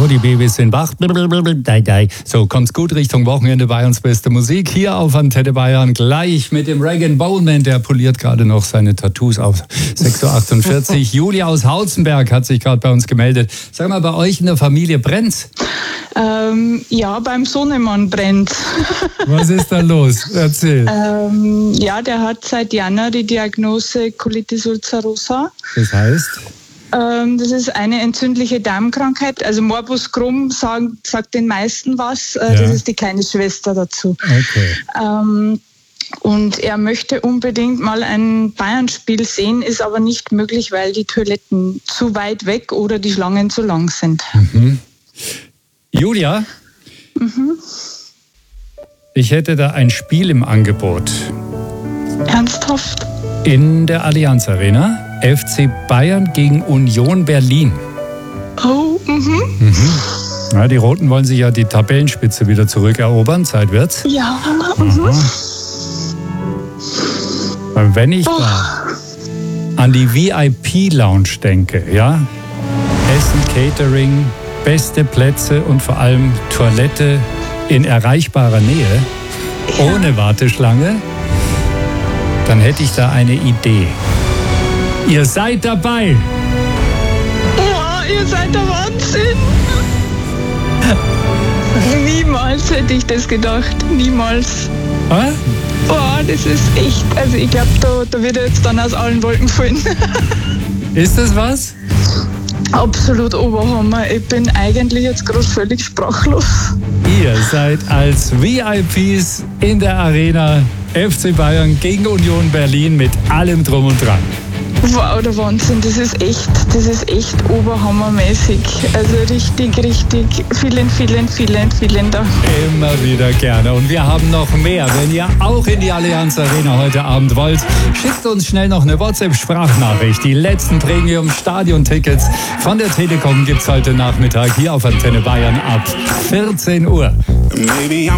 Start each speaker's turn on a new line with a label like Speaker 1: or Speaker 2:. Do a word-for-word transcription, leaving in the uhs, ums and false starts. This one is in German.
Speaker 1: die Babys sind wach. So, kommt's gut Richtung Wochenende, Bayerns beste Musik. Hier auf Antenne Bayern gleich mit dem Rag and Bowman. Der poliert gerade noch seine Tattoos auf. sechs Uhr achtundvierzig. Julia aus Hauzenberg hat sich gerade bei uns gemeldet. Sag mal, bei euch in der Familie brennt's?
Speaker 2: Ähm, ja, beim Sohnemann brennt.
Speaker 1: Was ist da los? Erzähl.
Speaker 2: Ähm, ja, der hat seit Januar die Diagnose Colitis ulcerosa.
Speaker 1: Das heißt?
Speaker 2: Ähm, das ist eine entzündliche Darmkrankheit. Also Morbus Crohn sagt, sagt den meisten was. Äh,
Speaker 1: Ja.
Speaker 2: Das ist die kleine Schwester dazu.
Speaker 1: Okay.
Speaker 2: Ähm, und er möchte unbedingt mal ein Bayern-Spiel sehen, ist aber nicht möglich, weil die Toiletten zu weit weg oder die Schlangen zu lang sind.
Speaker 1: Mhm. Julia?
Speaker 2: Mhm.
Speaker 1: Ich hätte da ein Spiel im Angebot.
Speaker 2: Ernsthaft?
Speaker 1: In der Allianz Arena. F C Bayern gegen Union Berlin.
Speaker 2: Oh, mhm.
Speaker 1: Mhm. Ja, die Roten wollen sich ja die Tabellenspitze wieder zurückerobern. Zeit wird's.
Speaker 2: Ja, mhm.
Speaker 1: Und wenn ich da an die V I P-Lounge denke, ja, Essen, Catering, beste Plätze und vor allem Toilette in erreichbarer Nähe, ohne Warteschlange, dann hätte ich da eine Idee. Ihr seid dabei!
Speaker 2: Boah, ihr seid der Wahnsinn! Niemals hätte ich das gedacht. Niemals.
Speaker 1: Ah?
Speaker 2: Boah, das ist echt. Also ich glaube, da, da wird er jetzt dann aus allen Wolken fallen.
Speaker 1: Ist das was?
Speaker 2: Absolut Oberhammer. Ich bin eigentlich jetzt gerade völlig sprachlos.
Speaker 1: Ihr seid als V I Ps in der Arena F C Bayern gegen Union Berlin mit allem Drum und Dran.
Speaker 2: Wow, der Wahnsinn, das ist echt, das ist echt oberhammermäßig. Also richtig, richtig, vielen, vielen, vielen, vielen Dank.
Speaker 1: Immer wieder gerne. Und wir haben noch mehr. Wenn ihr auch in die Allianz Arena heute Abend wollt, schickt uns schnell noch eine WhatsApp-Sprachnachricht. Die letzten Premium-Stadion-Tickets von der Telekom gibt's heute Nachmittag hier auf Antenne Bayern ab vierzehn Uhr.
Speaker 3: Maybe I'm